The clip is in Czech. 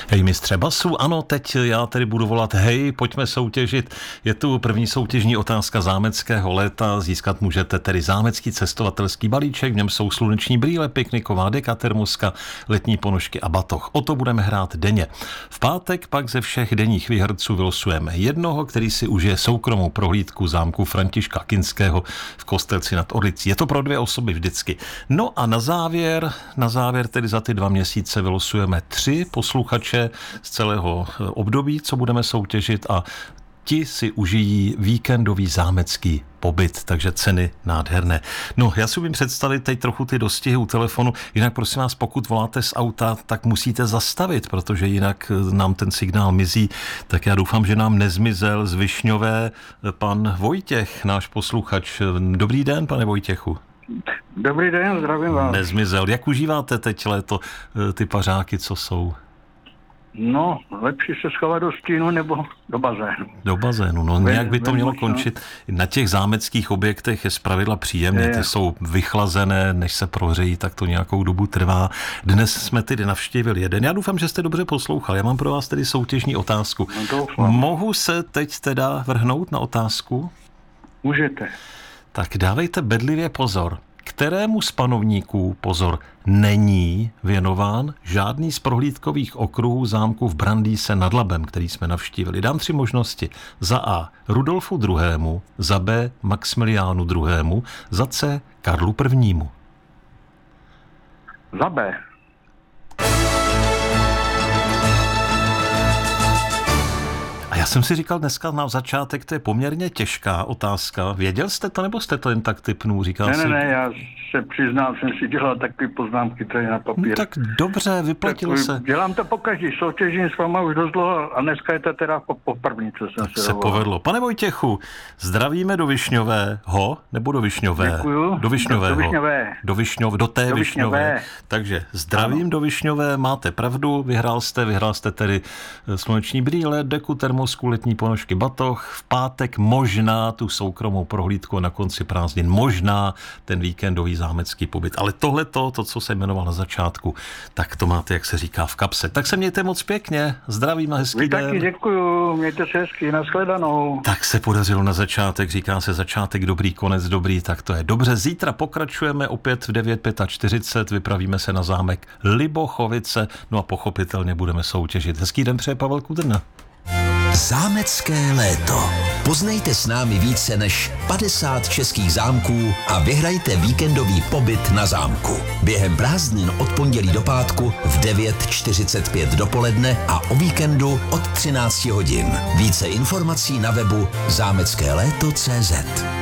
Hej mistře basu, ano, teď já tedy budu volat hej, pojďme soutěžit. Je tu první soutěžní otázka zámeckého léta. Získat můžete tedy zámecký cestovatelský balíček, v něm jsou sluneční brýle, pikniková deka, termoska, letní ponožky a batoh. O to budeme hrát denně. V pátek pak ze všech denních výherců vylosujeme jednoho, který si užije soukromou prohlídku zámku Františka Kinského v Kostelci nad Orlicí. Je to pro 2 osoby vždycky. No a na závěr tedy za ty 2 měsíce vylosujeme 3 posluchače z celého období, co budeme soutěžit, a ti si užijí víkendový zámecký pobyt, takže ceny nádherné. No, já si umím představit teď trochu ty dostihy u telefonu, jinak prosím vás, pokud voláte z auta, tak musíte zastavit, protože jinak nám ten signál mizí. Tak já doufám, že nám nezmizel z Višňové pan Vojtěch, náš posluchač. Dobrý den, pane Vojtěchu. Dobrý den, zdravím vás. Nezmizel. Jak užíváte teď léto ty pařáky, co jsou? No, lepší se schovat do stínu nebo do bazénu. Do bazénu, no nějak by to mělo končit. Na těch zámeckých objektech je zpravidla příjemně, ty jsou vychlazené, než se prohřejí, tak to nějakou dobu trvá. Dnes jsme tedy navštívili jeden. Já doufám, že jste dobře poslouchal. Já mám pro vás tedy soutěžní otázku. No, mohu se teď teda vrhnout na otázku? Můžete. Tak dávejte bedlivě pozor. Kterému z panovníků, pozor, není věnován žádný z prohlídkových okruhů zámku v Brandýse nad Labem, který jsme navštívili? Dám 3 možnosti. Za A. Rudolfu II., za B. Maxmiliánu II., za C. Karlu I. Za B. A já jsem si říkal dneska na začátek, to je poměrně těžká otázka. Věděl jste to, nebo jste to jen tak tipnul? Ne, já se přiznám, jsem si dělal takové poznámky tady na papír. No, tak dobře, vyplatilo se. Dělám to pokaždý, soutěžím s váma už dost dlouho a dneska je to teda poprvní, co jsem se povedlo. Pane Vojtěchu, zdravíme do Višňového, nebo do Višňové? Děkuju. Do Višňového. Do Višňové. Takže zdravím, ano. Do Višňové, máte pravdu, vyhrál jste tedy sluneční brýle, deku, termosku, letní ponožky, batoh. V pátek možná tu soukromou prohlídku na konci prázdnin, možná ten víkendový zámecký pobyt. Ale tohleto, to, co jsem jmenoval na začátku, tak to máte, jak se říká, v kapse. Tak se mějte moc pěkně, zdravím a hezký den. Taky děkuju, mějte se hezky, nashledanou. Tak se podařilo na začátek, říká se začátek dobrý, konec dobrý, tak to je dobře. Zítra pokračujeme opět v 9:45, vypravíme se na zámek Libochovice, no a pochopitelně budeme soutěžit. Hezký den přeje Pavel Kudrna. Zámecké léto. Poznejte s námi více než 50 českých zámků a vyhrajte víkendový pobyt na zámku. Během prázdnin od pondělí do pátku v 9:45 dopoledne a o víkendu od 13 hodin. Více informací na webu zámeckéléto.cz.